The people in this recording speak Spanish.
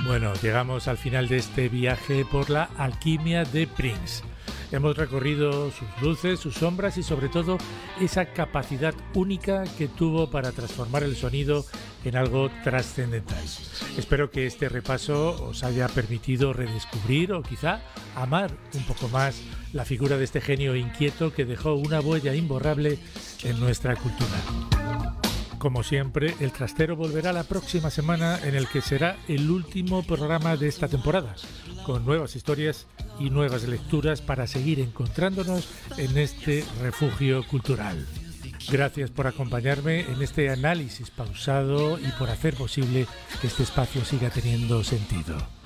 Bueno, llegamos al final de este viaje por la alquimia de Prince. Hemos recorrido sus luces, sus sombras y sobre todo esa capacidad única que tuvo para transformar el sonido en algo trascendental. Espero que este repaso os haya permitido redescubrir o quizá amar un poco más la figura de este genio inquieto que dejó una huella imborrable en nuestra cultura. Como siempre, el Trastero volverá la próxima semana en el que será el último programa de esta temporada, con nuevas historias y nuevas lecturas para seguir encontrándonos en este refugio cultural. Gracias por acompañarme en este análisis pausado y por hacer posible que este espacio siga teniendo sentido.